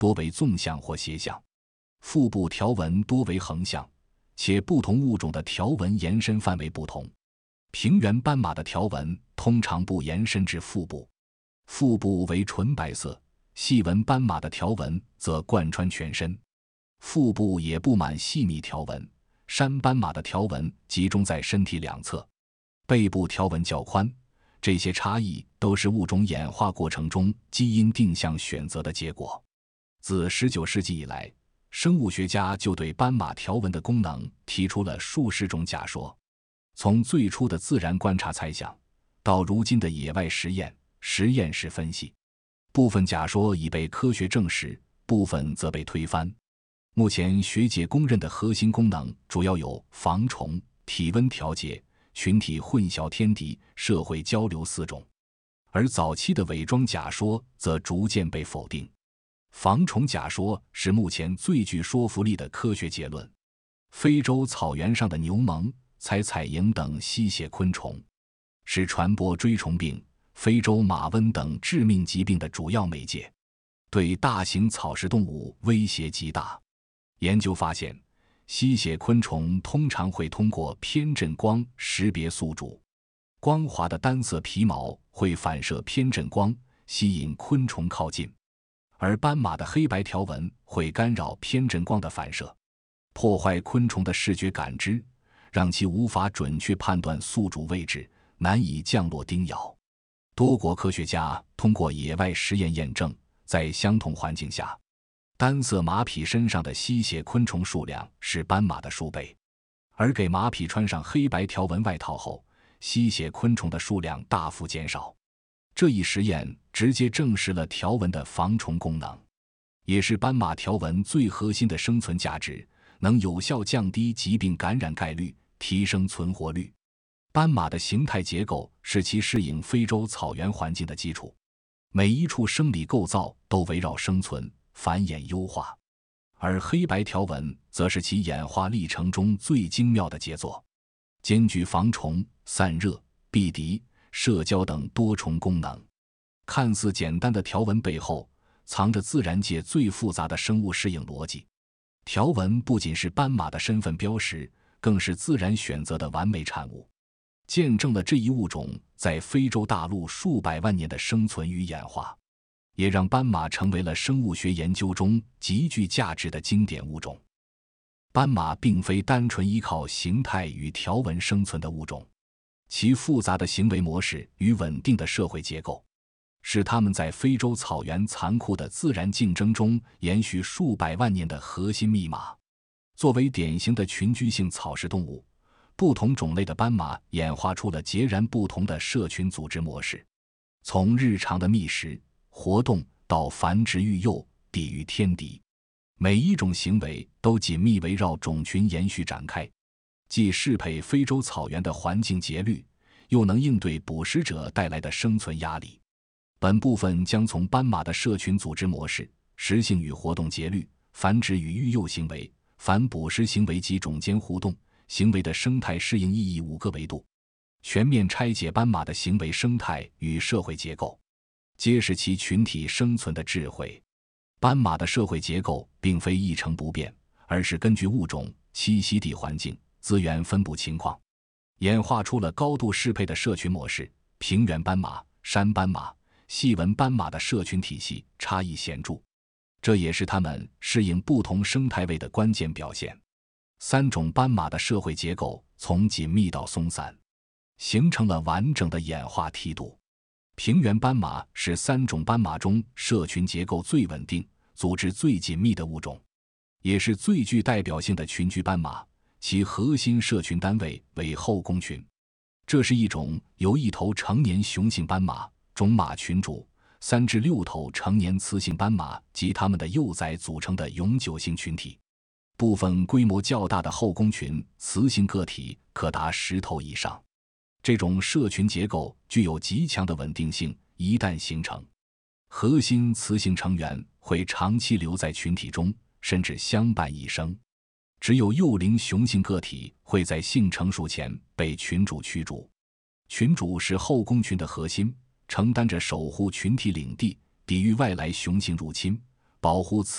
多为纵向或斜向。腹部条纹多为横向，且不同物种的条纹延伸范围不同。平原斑马的条纹通常不延伸至腹部，腹部为纯白色，细纹斑马的条纹则贯穿全身。腹部也布满细密条纹，山斑马的条纹集中在身体两侧，背部条纹较宽。这些差异都是物种演化过程中基因定向选择的结果。自19世纪以来，生物学家就对斑马条纹的功能提出了数十种假说。从最初的自然观察猜想，到如今的野外实验、实验室分析，部分假说已被科学证实，部分则被推翻。目前学界公认的核心功能主要有防虫、体温调节、群体混淆天敌、社会交流4种，而早期的伪装假说则逐渐被否定。防虫假说是目前最具说服力的科学结论。非洲草原上的牛虻、采采蝇等吸血昆虫，是传播锥虫病、非洲马瘟等致命疾病的主要媒介，对大型草食动物威胁极大。研究发现，吸血昆虫通常会通过偏振光识别宿主，光滑的单色皮毛会反射偏振光，吸引昆虫靠近，而斑马的黑白条纹会干扰偏振光的反射，破坏昆虫的视觉感知，让其无法准确判断宿主位置，难以降落叮咬。多国科学家通过野外实验验证，在相同环境下，单色马匹身上的吸血昆虫数量是斑马的数倍，而给马匹穿上黑白条纹外套后，吸血昆虫的数量大幅减少。这一实验直接证实了条纹的防虫功能，也是斑马条纹最核心的生存价值，能有效降低疾病感染概率，提升存活率。斑马的形态结构是其适应非洲草原环境的基础，每一处生理构造都围绕生存、繁衍优化，而黑白条纹则是其演化历程中最精妙的杰作，兼具防虫、散热、避敌、社交等多重功能。看似简单的条纹背后，藏着自然界最复杂的生物适应逻辑。条纹不仅是斑马的身份标识，更是自然选择的完美产物，见证了这一物种在非洲大陆数百万年的生存与演化，也让斑马成为了生物学研究中极具价值的经典物种。斑马并非单纯依靠形态与条纹生存的物种，其复杂的行为模式与稳定的社会结构，是它们在非洲草原残酷的自然竞争中延续数百万年的核心密码。作为典型的群居性草食动物，不同种类的斑马演化出了截然不同的社群组织模式，从日常的觅食、活动到繁殖育幼、抵御天敌，每一种行为都紧密围绕种群延续展开，既适配非洲草原的环境节律，又能应对捕食者带来的生存压力。本部分将从斑马的社群组织模式、食性与活动节律、繁殖与育幼行为、反捕食行为及种间互动行为的生态适应意义5个维度，全面拆解斑马的行为生态与社会结构，揭示其群体生存的智慧。斑马的社会结构并非一成不变，而是根据物种、栖息地环境、资源分布情况，演化出了高度适配的社群模式。平原斑马、山斑马、细纹斑马的社群体系差异显著，这也是它们适应不同生态位的关键表现。3种斑马的社会结构从紧密到松散，形成了完整的演化梯度。平原斑马是3种斑马中社群结构最稳定、组织最紧密的物种，也是最具代表性的群居斑马，其核心社群单位为后宫群。这是一种由1头成年雄性斑马、种马群主、3至6头成年雌性斑马及它们的幼崽组成的永久性群体。部分规模较大的后宫群雌性个体可达10头以上。这种社群结构具有极强的稳定性，一旦形成，核心雌性成员会长期留在群体中，甚至相伴一生。只有幼龄雄性个体会在性成熟前被群主驱逐。群主是后宫群的核心，承担着守护群体领地、抵御外来雄性入侵、保护雌